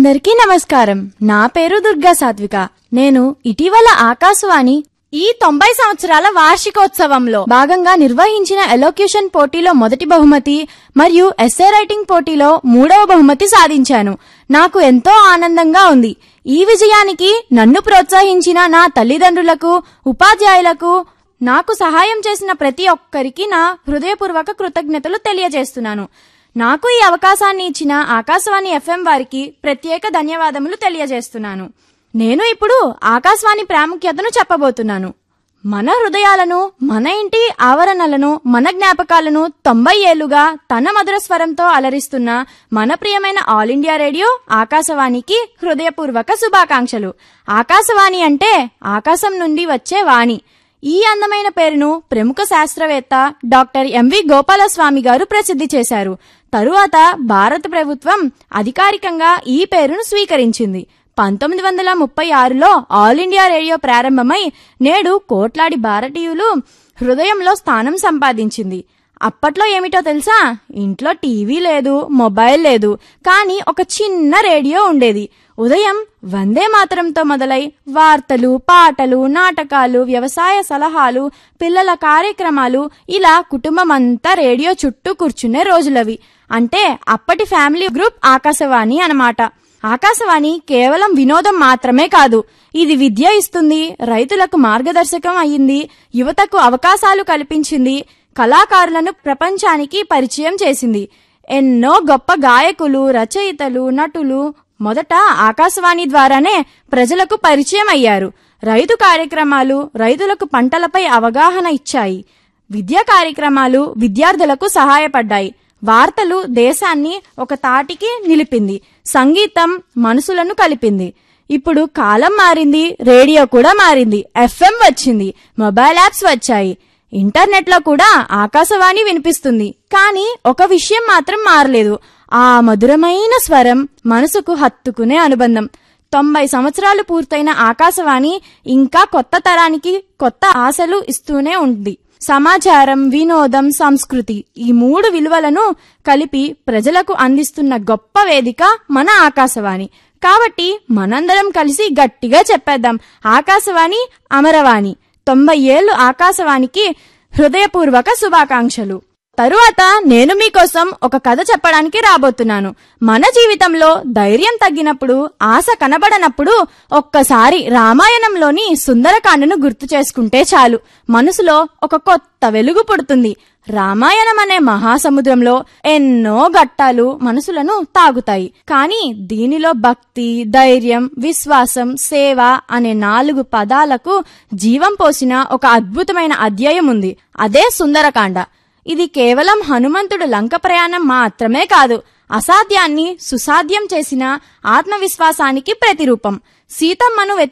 అందరికీ నమస్కారం. నా పేరు దుర్గా సాత్విక. నేను ఇటీవల ఆకాశవాణి ఈ 90 సంవత్సరాల వార్షికోత్సవంలో భాగంగా నిర్వహించిన ఎలోక్యూషన్ పోటీలో మొదటి బహుమతి మరియు ఎస్సే రైటింగ్ పోటీలో 3వ బహుమతి సాధించాను. నాకు ఎంతో ఆనందంగా ఉంది. ఈ విజయానికి నన్ను ప్రోత్సహించిన నా తల్లిదండ్రులకు, ఉపాధ్యాయులకు, నాకు సహాయం చేసిన ప్రతి ఒక్కరికి నా హృదయపూర్వక కృతజ్ఞతలు తెలియజేస్తున్నాను. నాకు ఈ అవకాశాన్ని ఇచ్చిన ఆకాశవాణి FM వారికి ప్రత్యేక ధన్యవాదములు తెలియజేస్తున్నాను. నేను ఇప్పుడు ఆకాశవాణి ప్రాముఖ్యతను చెప్పబోతున్నాను. మన హృదయాలను, మన ఇంటి ఆవరణలను, మన జ్ఞాపకాలను 90 ఏళ్లుగా తన మధుర స్వరంతో అలరిస్తున్న మన ప్రియమైన ఆల్ ఇండియా రేడియో ఆకాశవాణికి హృదయపూర్వక శుభాకాంక్షలు. ఆకాశవాణి అంటే ఆకాశం నుండి వచ్చే వాణి. ఈ అందమైన పేరును ప్రముఖ శాస్త్రవేత్త డాక్టర్ ఎంవి గోపాలస్వామి గారు ప్రసిద్ధి చేశారు. తరువాత భారత ప్రభుత్వం అధికారికంగా ఈ పేరును స్వీకరించింది. 1936లో ఆల్ ఇండియా రేడియో ప్రారంభమై నేడు కోట్లాది భారతీయులు హృదయంలో స్థానం సంపాదించింది. అప్పట్లో ఏమిటో తెలుసా? ఇంట్లో టీవీ లేదు, మొబైల్ లేదు, కానీ ఒక చిన్న రేడియో ఉండేది. ఉదయం వందే మాతరంతో మొదలై వార్తలు, పాటలు, నాటకాలు, వ్యవసాయ సలహాలు, పిల్లల కార్యక్రమాలు, ఇలా కుటుంబం అంతా రేడియో చుట్టూ కూర్చునే రోజులవి. అంటే అప్పటి ఫ్యామిలీ గ్రూప్ ఆకాశవాణి అన్నమాట. ఆకాశవాణి కేవలం వినోదం మాత్రమే కాదు, ఇది విద్య ఇస్తుంది, రైతులకు మార్గదర్శకం అయ్యింది, యువతకు అవకాశాలు కల్పించింది, కళాకారులను ప్రపంచానికి పరిచయం చేసింది. ఎన్నో గొప్ప గాయకులు, రచయితలు, నటులు మొదట ఆకాశవాణి ద్వారానే ప్రజలకు పరిచయం అయ్యారు. రైతు కార్యక్రమాలు రైతులకు పంటలపై అవగాహన ఇచ్చాయి. విద్యా కార్యక్రమాలు విద్యార్థులకు సహాయపడ్డాయి. వార్తలు దేశాన్ని ఒక తాటికి నిలిపింది. సంగీతం మనసులను కలిపింది. ఇప్పుడు కాలం మారింది, రేడియో కూడా మారింది. FM వచ్చింది, మొబైల్ యాప్స్ వచ్చాయి, ఇంటర్నెట్ లో కూడా ఆకాశవాణి వినిపిస్తుంది. కానీ ఒక విషయం మాత్రం మారలేదు, ఆ మధురమైన స్వరం, మనసుకు హత్తుకునే అనుబంధం. 90 సంవత్సరాలు పూర్తయిన ఆకాశవాణి ఇంకా కొత్త తరానికి కొత్త ఆశలు ఇస్తూనే ఉంది. సమాచారం, వినోదం, సంస్కృతి, ఈ 3 విలువలను కలిపి ప్రజలకు అందిస్తున్న గొప్ప వేదిక మన ఆకాశవాణి. కాబట్టి మనందరం కలిసి గట్టిగా చెప్పేద్దాం, ఆకాశవాణి అమరవాణి. 90 ఏళ్లు ఆకాశవాణికి హృదయపూర్వక శుభాకాంక్షలు. తరువాత నేను మీకోసం ఒక కథ చెప్పడానికి రాబోతున్నాను. మన జీవితంలో ధైర్యం తగ్గినప్పుడు, ఆశ కనబడనప్పుడు ఒక్కసారి రామాయణంలోని సుందరకాండను గుర్తు చేసుకుంటే చాలు, మనసులో ఒక కొత్త వెలుగు పుడుతుంది. రామాయణం అనే మహాసముద్రంలో ఎన్నో ఘట్టాలు మనసులను తాగుతాయి. కానీ దీనిలో భక్తి, ధైర్యం, విశ్వాసం, సేవ అనే 4 పదాలకు జీవం పోసిన ఒక అద్భుతమైన అధ్యాయం ఉంది. అదే సుందరకాండ. ఇది కేవలం హనుమంతుడు లంక ప్రయాణం మాత్రమే కాదు, అసాధ్యాన్ని సుసాధ్యం చేసిన ఆత్మవిశ్వాసానికి ప్రతిరూపం. సీతమ్మను